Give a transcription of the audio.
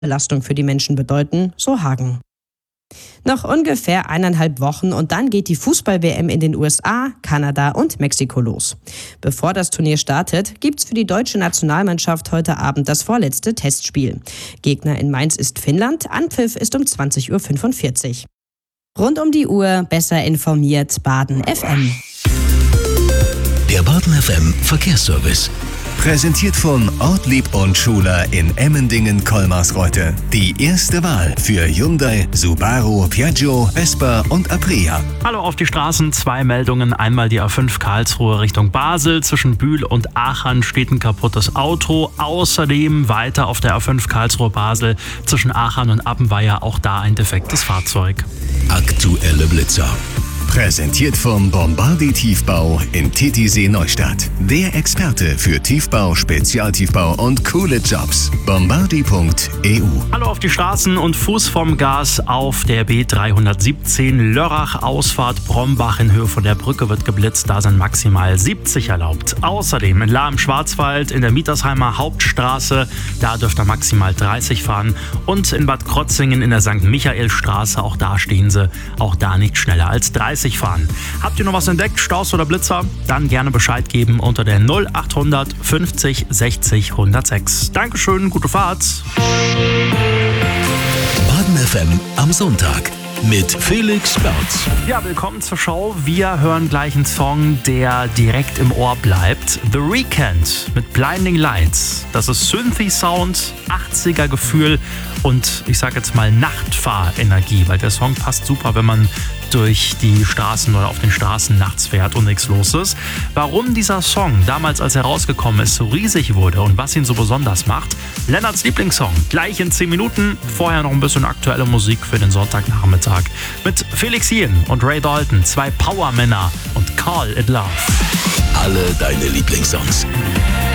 Belastung für die Menschen bedeuten, so Hagen. Noch ungefähr 1,5 Wochen und dann geht die Fußball-WM in den USA, Kanada und Mexiko los. Bevor das Turnier startet, gibt's für die deutsche Nationalmannschaft heute Abend das vorletzte Testspiel. Gegner in Mainz ist Finnland, Anpfiff ist um 20:45 Uhr. Rund um die Uhr besser informiert Baden FM. Der Baden FM Verkehrsservice. Präsentiert von Ortlieb und Schuler in Emmendingen-Kolmarsreuth. Die erste Wahl für Hyundai, Subaru, Piaggio, Vespa und Aprilia. Hallo auf die Straßen, 2 Meldungen. Einmal die A5 Karlsruhe Richtung Basel. Zwischen Bühl und Aachen steht ein kaputtes Auto. Außerdem weiter auf der A5 Karlsruhe Basel zwischen Aachen und Appenweier auch da ein defektes Fahrzeug. Aktuelle Blitzer. Präsentiert vom Bombardi Tiefbau in Titisee Neustadt. Der Experte für Tiefbau, Spezialtiefbau und coole Jobs. Bombardi.eu. Hallo auf die Straßen und Fuß vom Gas auf der B317 Lörrach Ausfahrt Brombach in Höhe von der Brücke wird geblitzt. Da sind maximal 70 erlaubt. Außerdem in Lahr im Schwarzwald in der Mietersheimer Hauptstraße. Da dürft ihr maximal 30 fahren. Und in Bad Krotzingen in der St. Michaelstraße. Auch da stehen sie. Auch da nicht schneller als 30 fahren. Habt ihr noch was entdeckt, Staus oder Blitzer? Dann gerne Bescheid geben unter der 0800 50 60 106. Dankeschön, gute Fahrt. Baden FM am Sonntag mit Felix Berz. Ja, willkommen zur Show. Wir hören gleich einen Song, der direkt im Ohr bleibt. The Weeknd mit Blinding Lights. Das ist Synthi-Sound, 80er Gefühl und ich sag jetzt mal Nachtfahrenergie, weil der Song passt super, wenn man durch die Straßen oder auf den Straßen nachts fährt und nichts los ist. Warum dieser Song damals, als er rausgekommen ist, so riesig wurde und was ihn so besonders macht, Lennarts Lieblingssong, gleich in 10 Minuten. Vorher noch ein bisschen aktuelle Musik für den Sonntagnachmittag mit Felix Jähn und Ray Dalton, 2 Powermänner und Call It Love. Alle deine Lieblingssongs.